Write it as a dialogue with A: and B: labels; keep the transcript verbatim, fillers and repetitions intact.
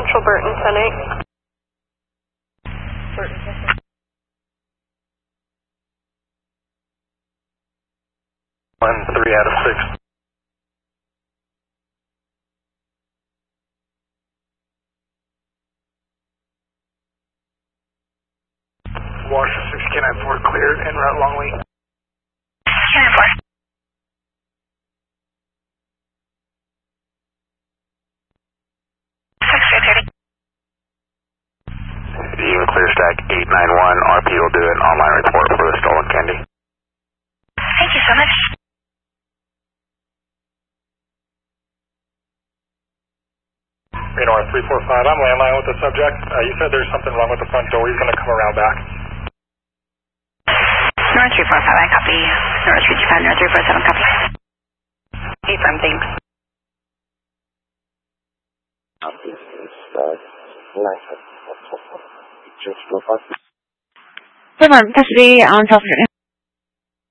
A: Central Burton, ten eight. Burton, ten eight.
B: One, three out of six. Washington six, K nine four cleared, en route Longley.
C: K nine four. six three thirty.
B: Eva clear stack eight nine one, R P will do an online report for the stolen candy.
C: Thank you so much.
B: Radar three four five, I'm landline with the subject. Uh, you said there's something wrong with the front door. He's going to come around back.
C: North three four five, I copy. North three two five, North three four seven, copy. Affirm, thanks.
D: Come on, custody on South Virginia.